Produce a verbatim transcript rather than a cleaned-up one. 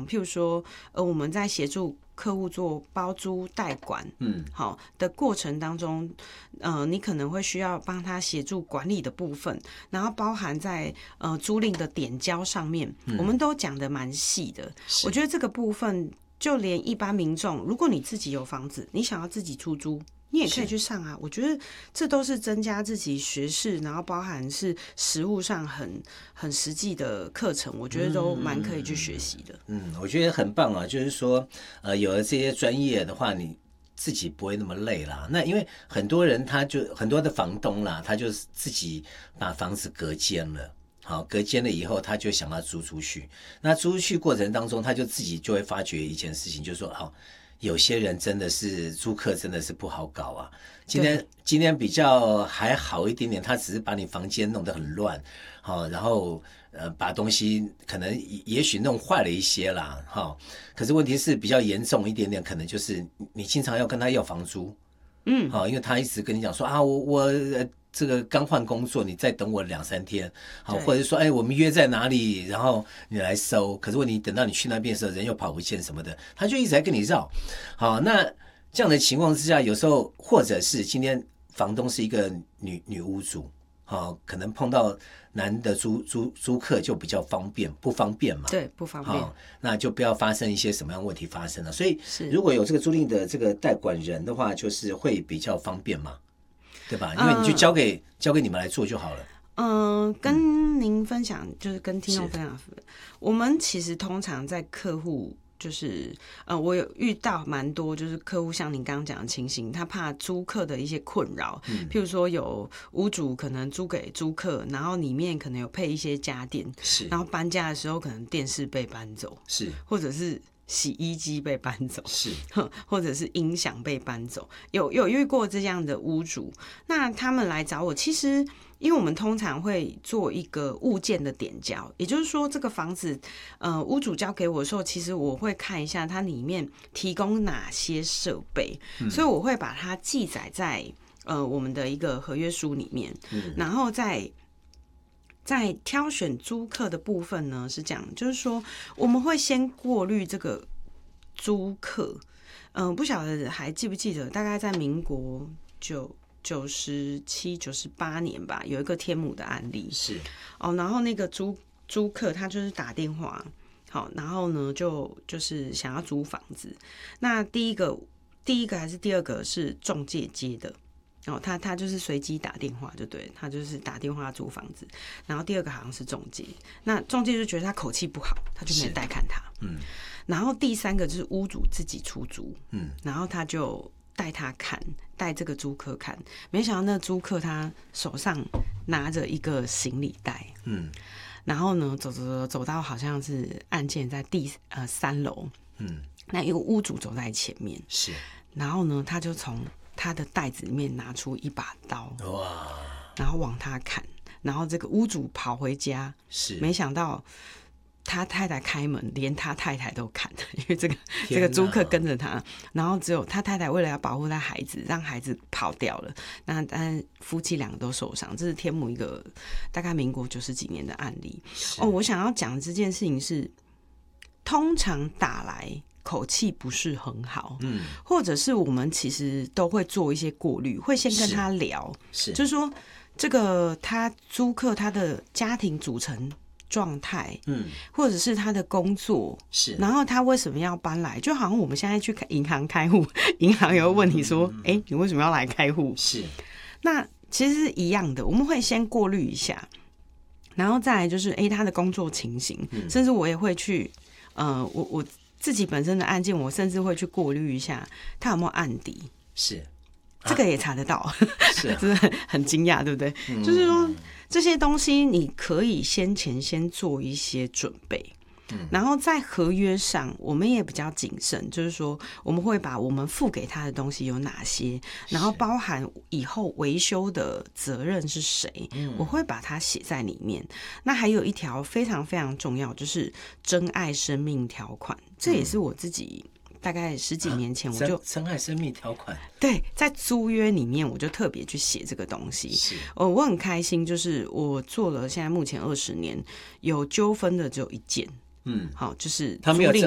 譬如说，呃，我们在协助客户做包租代管，嗯，好的过程当中，呃，你可能会需要帮他协助管理的部分，然后包含在呃租赁的点交上面，嗯、我们都讲得蛮细的。我觉得这个部分，就连一般民众，如果你自己有房子，你想要自己出租，你也可以去上啊。我觉得这都是增加自己学识，然后包含是实务上很很实际的课程，我觉得都蛮可以去学习的。 嗯，我觉得很棒啊，就是说，呃，有了这些专业的话，你自己不会那么累啦。那因为很多人他就很多的房东啦，他就自己把房子隔间了。好，隔间了以后，他就想要租出去。那租出去过程当中，他就自己就会发觉一件事情，就是说，哦，有些人真的是租客真的是不好搞啊。今天今天比较还好一点点，他只是把你房间弄得很乱，好，然后呃把东西可能也许弄坏了一些啦，哈。可是问题是比较严重一点点，可能就是你经常要跟他要房租，嗯，好，因为他一直跟你讲说啊，我我。呃这个刚换工作，你再等我两三天，好，或者说，哎，我们约在哪里，然后你来收。可是问题等到你去那边的时候，人又跑不见什么的，他就一直在跟你绕。好，那这样的情况之下，有时候或者是今天房东是一个女女屋主，好，可能碰到男的租租租客就比较方便，不方便嘛？ 对，不方便。 那就不要发生一些什么样的问题发生了。所以，如果有这个租赁的这个代管人的话，就是会比较方便嘛。对吧？因为你就交给、嗯、交给你们来做就好了。 嗯、呃，跟您分享，就是跟听众分享，我们其实通常在客户，就是呃，我有遇到蛮多，就是客户像您刚刚讲的情形，他怕租客的一些困扰，嗯、譬如说有屋主可能租给租客，然后里面可能有配一些家电，是，然后搬家的时候可能电视被搬走，是，或者是。洗衣机被搬走，是，或者是音响被搬走，有有遇过这样的屋主，那他们来找我，其实因为我们通常会做一个物件的点交，也就是说这个房子，呃，屋主交给我的时候，其实我会看一下它里面提供哪些设备，嗯、所以我会把它记载在呃我们的一个合约书里面，嗯、然后再。在挑选租客的部分呢，是这样，就是说我们会先过滤这个租客。嗯、呃，不晓得还记不记得，大概在民国九九十七、九十八年吧，有一个天母的案例是哦，然后那个租租客他就是打电话，好，然后呢就就是想要租房子。那第一个第一个还是第二个是仲介接的。哦，他他就是随机打电话就对，他就是打电话租房子，然后第二个好像是仲介，那仲介就觉得他口气不好，他就没有带看他，嗯，然后第三个就是屋主自己出租，嗯，然后他就带他看，带这个租客看，没想到那个租客他手上拿着一个行李袋，嗯，然后呢走走走走到好像是案件在第呃三楼，嗯，那一个屋主走在前面，是，然后呢他就从他的袋子里面拿出一把刀，哇！然后往他砍，然后这个屋主跑回家，是没想到他太太开门，连他太太都砍了，因为这个这个租客跟着他，然后只有他太太为了要保护他孩子，让孩子跑掉了。那但夫妻两个都受伤，这是天母一个大概民国九十几年的案例。哦，我想要讲的这件事情是，通常打来。口气不是很好，嗯，或者是我们其实都会做一些过滤，会先跟他聊，是，就是说这个他租客他的家庭组成状态，嗯，或者是他的工作，是，然后他为什么要搬来，就好像我们现在去银行开户，银行也会问你说，哎、嗯欸，你为什么要来开户？是，那其实是一样的，我们会先过滤一下，然后再来就是，哎、欸，他的工作情形，嗯、甚至我也会去，呃，我我。自己本身的案件，我甚至会去过滤一下他有没有案底，是、啊、这个也查得到，是、啊，真的很很惊讶，对不对？嗯、就是说这些东西你可以先前先做一些准备。然后在合约上，我们也比较谨慎，就是说我们会把我们付给他的东西有哪些，然后包含以后维修的责任是谁，我会把它写在里面。那还有一条非常非常重要，就是珍爱生命条款，这也是我自己大概十几年前我就、啊、 珍爱生命条款， 对，在租约里面我就特别去写这个东西。是，呃，我很开心，就是我做了现在目前二十年，有纠纷的只有一件。嗯，好，就是他没有